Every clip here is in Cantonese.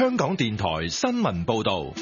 香港電台新聞報道。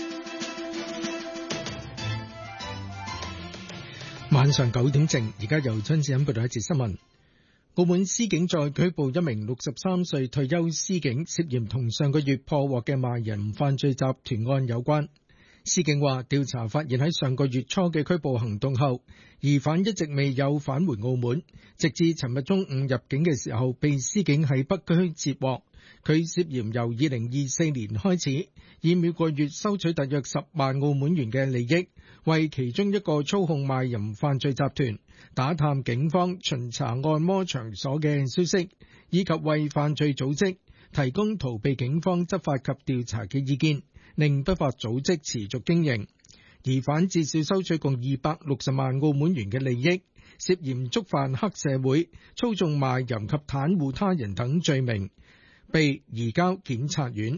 晚上9點正，而家由張志欣報道一節新聞。澳門司警再拘捕一名63歲退休司警，涉嫌同上個月破獲嘅賣淫犯罪集團案有關。司警話，調查發現喺上個月初嘅拘捕行動後，疑犯一直未有返回澳門，直至尋日中午入境嘅時候，被司警喺北區截獲。佢涉嫌由2024年開始，以每個月收取大約10萬澳門元嘅利益，為其中一個操控賣淫犯罪集團打探警方巡查按摩場所嘅消息，以及為犯罪組織提供逃避警方執法及調查嘅意見，令不法組織持續經營。疑犯至少收取共260萬澳門元嘅利益，涉嫌觸犯黑社會、操縱賣淫及袒護他人等罪名，被移交檢察院。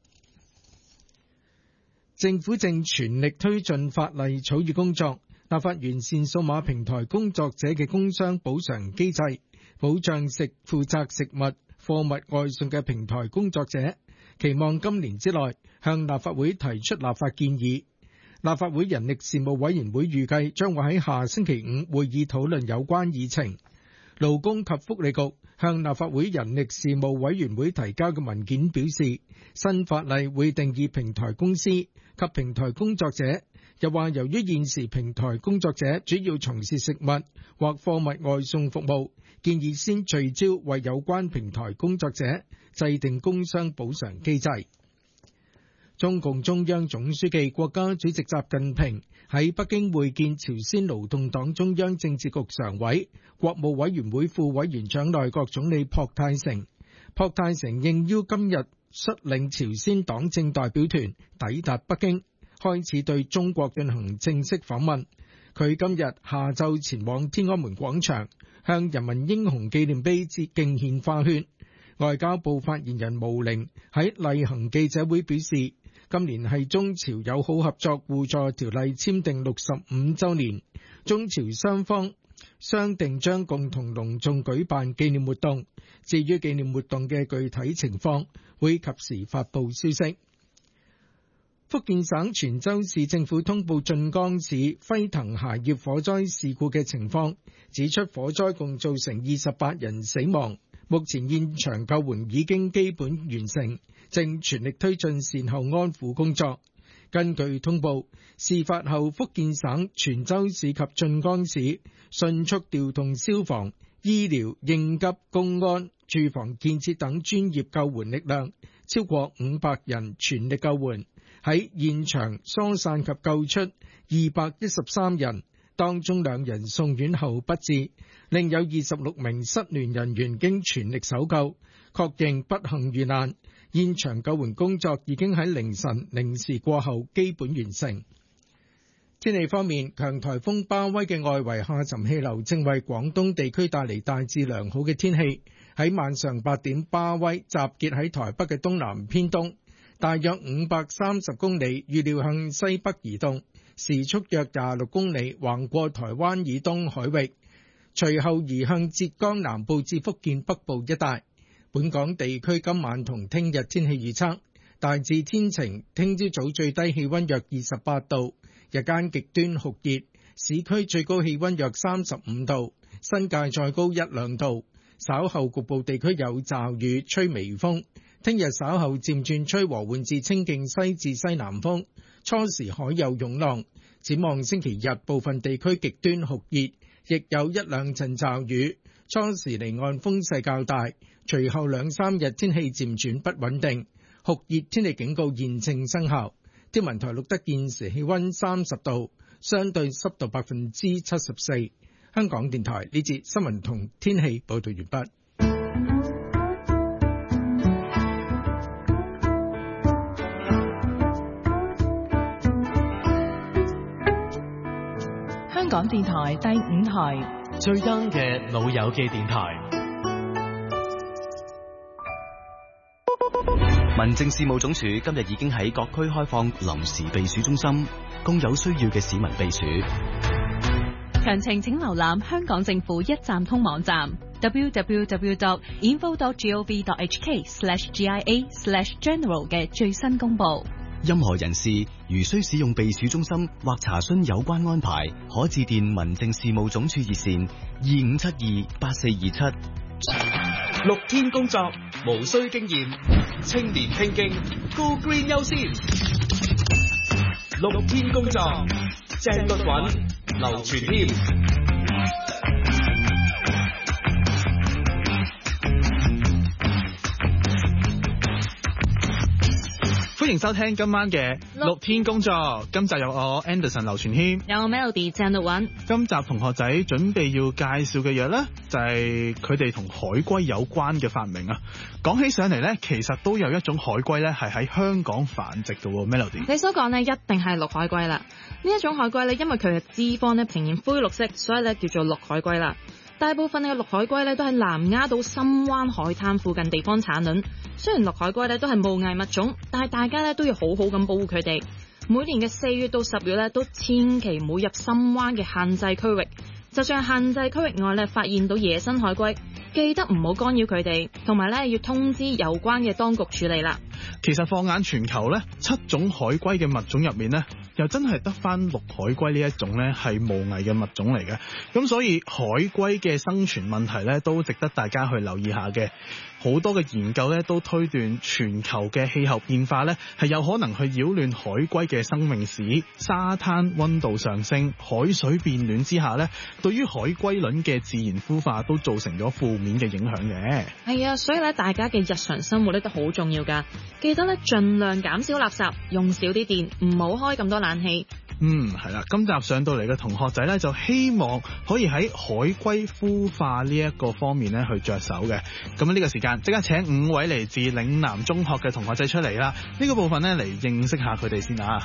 政府正全力推進法例草擬工作，立法完善數碼平台工作者嘅工傷補償機制，保障負責食物、貨物外送嘅平台工作者，期望今年之內向立法會提出立法建議。立法會人力事務委員會預計將會喺下星期5會議討論有關議程。勞工及福利局向立法會人力事務委員會提交嘅文件表示，新法例會定義平台公司及平台工作者，又話由於現時平台工作者主要從事食物或貨物外送服務，建議先聚焦為有關平台工作者制定工傷補償機制。中共中央總書記、國家主席習近平喺北京會見朝鮮勞動黨中央政治局常委、國務委員會副委員長、內閣總理朴泰成。朴泰成應邀今日率領朝鮮黨政代表團抵達北京，開始對中國進行正式訪問。佢今日下晝前往天安門廣場，向人民英雄紀念碑致敬獻花圈。外交部發言人毛寧喺例行記者會表示，今年係中朝友好合作互助條例簽訂65週年，中朝雙方商定將共同隆重舉辦紀念活動。至於紀念活動嘅具體情況，會及時發布消息。福建省泉州市政府通報晉江市輝騰鞋業火災事故嘅情況，指出火災共造成28人死亡，目前現場救援已經基本完成，正全力推進善後安撫工作。根據通報，事發後福建省泉州市及晉江市迅速調動消防、醫療、應急、公安、住房建設等專業救援力量，超過500人全力救援，喺現場疏散及救出213人，當中2人送院後不治，另有26名失聯人員經全力搜救，確認不幸遇難。現場救援工作已經喺凌晨0時過後基本完成。天氣方面，強颱風巴威嘅外圍下沉氣流正為廣東地區帶嚟大致良好嘅天氣。喺晚上8點，巴威集結喺台北嘅東南偏東，大約530公里，預料向西北移動，時速約26公里，橫過台灣以東海域，隨後移向浙江南部至福建北部一帶。本港地區今晚同聽日天氣預測，大致天晴，聽朝早最低氣溫約28度，日間極端酷熱，市區最高氣溫約35度，新界再高1-2度。稍後局部地區有驟雨，吹微風。聽日稍後漸轉吹和緩至清勁西至西南風，初時海有湧浪。展望星期日，部分地區極端酷熱，亦有1-2陣驟雨。初時離岸風勢較大，隨後2-3日天氣漸轉不穩定，酷熱天氣警告現正生效。天文台錄得現時氣溫30度，相對濕度74%。香港電台呢節新聞同天氣報道完畢。 香港電台第5台。 最 young 嘅老友記電台，民政事務總署今日已經喺各區開放臨時避暑中心，供有需要嘅市民避暑。 詳情請瀏覽香港政府一站通網站 www.info.gov.hk/GIA/general 嘅最新公佈。 任何人士如需使用避暑中心或查詢有關安排，可致電民政事務總署熱線25728427。 6天工作無需經驗，青年拼勁 ，Go Green 優先。6天工作，鄭律韻、劉傳謙。 歡迎收聽今晚嘅6天工作，今集有我 Anderson 劉傳謙， 有我 Melody 鄭律韻。 今集同學仔準備要介紹嘅嘢呢，就係佢哋同海龜有關嘅發明啊！講起上嚟呢，其實都有一種海龜呢係喺香港繁殖嘅喎 ，Melody。 你所講呢，一定係綠海龜啦。呢一種海龜呢，因為佢嘅脂肪呢呈現灰綠色，所以呢叫做綠海龜啦。大部分嘅綠海龜呢都喺南丫島深灣海灘附近地方產卵。雖然綠海龜呢都係無危物種，但係大家呢都要好好咁保護佢哋。每年嘅4月到10月呢，都千祈唔好入深灣嘅限制區域。就算限制區域外呢發現到野生海龜，記得唔好干擾佢哋，同埋呢要通知有關嘅當局處理啦。 其實放眼全球呢，7種海龜嘅物種入面呢，又真係得翻綠海龜呢一種呢係無危嘅物種嚟嘅。咁所以海龜嘅生存問題呢，都值得大家去留意下嘅。好多嘅研究呢都推斷全球嘅氣候變化呢係有可能去擾亂海龜嘅生命史。沙灘溫度上升、海水變暖之下呢，對於海龜卵嘅自然孵化都造成咗負面嘅影響嘅。 係啊，所以咧大家嘅日常生活咧都好重要㗎。記得咧盡量減少垃圾，用少啲電，唔好開咁多冷氣。 係啦，今集上到嚟嘅同學仔咧，就希望可以喺海龜孵化呢一個方面咧去着手嘅。咁呢個時間即刻請5位嚟自嶺南中學嘅同學仔出嚟啦。呢個部分咧嚟認識下佢哋先啊。